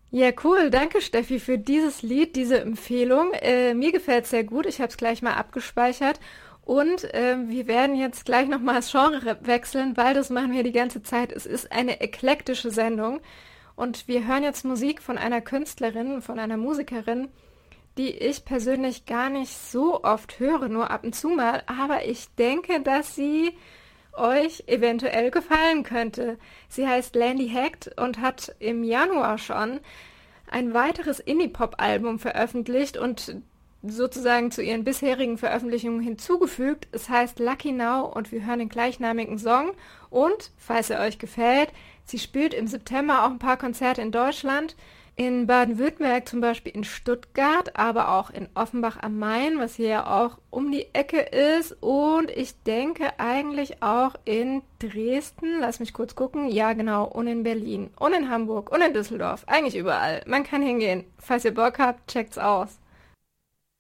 Ja, cool. Danke, Steffi, für dieses Lied, diese Empfehlung. Mir gefällt es sehr gut. Ich habe es gleich mal abgespeichert. Und wir werden jetzt gleich nochmal das Genre wechseln, weil das machen wir die ganze Zeit. Es ist eine eklektische Sendung. Und wir hören jetzt Musik von einer Künstlerin, von einer Musikerin, die ich persönlich gar nicht so oft höre, nur ab und zu mal. Aber ich denke, dass sie euch eventuell gefallen könnte. Sie heißt Landy Hecht und hat im Januar schon ein weiteres Indie-Pop-Album veröffentlicht und sozusagen zu ihren bisherigen Veröffentlichungen hinzugefügt. Es heißt Lucky Now und wir hören den gleichnamigen Song. Und, falls er euch gefällt, sie spielt im September auch ein paar Konzerte in Deutschland. In Baden-Württemberg, zum Beispiel in Stuttgart, aber auch in Offenbach am Main, was hier ja auch um die Ecke ist. Und ich denke eigentlich auch in Dresden. Lass mich kurz gucken. Ja, genau. Und in Berlin. Und in Hamburg. Und in Düsseldorf. Eigentlich überall. Man kann hingehen. Falls ihr Bock habt, checkt's aus.